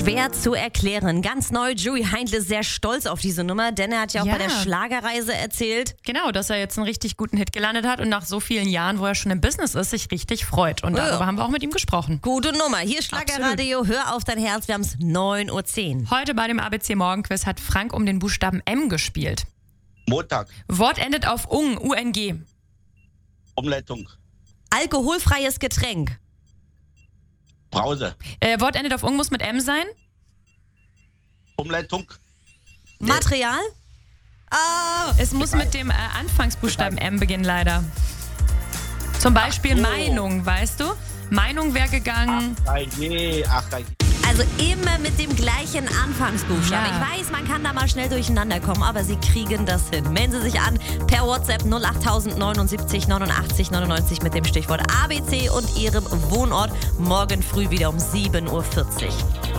Schwer zu erklären. Ganz neu, Joey Heindl ist sehr stolz auf diese Nummer, denn er hat ja auch bei der Schlagerreise erzählt. Genau, dass er jetzt einen richtig guten Hit gelandet hat und nach so vielen Jahren, wo er schon im Business ist, sich richtig freut. Und darüber haben wir auch mit ihm gesprochen. Gute Nummer. Hier ist Schlagerradio, hör auf dein Herz, wir haben es 9:10 Uhr. Heute bei dem ABC Morgenquiz hat Frank um den Buchstaben M gespielt. Montag. Wort endet auf ung, UNG. Umleitung. Alkoholfreies Getränk. Brause. Wort endet auf ung, muss mit M sein. Umleitung. Material? Es muss mit dem Anfangsbuchstaben M beginnen, leider. Zum Beispiel Meinung, weißt du? Meinung wäre gegangen. Also immer mit dem gleichen Anfangsbuchstaben. Ja. Ich weiß, man kann da mal schnell durcheinander kommen, aber sie kriegen das hin. Melden Sie sich an per WhatsApp 08000 79 89 99 mit dem Stichwort ABC und Ihrem Wohnort. Morgen früh wieder um 7:40 Uhr.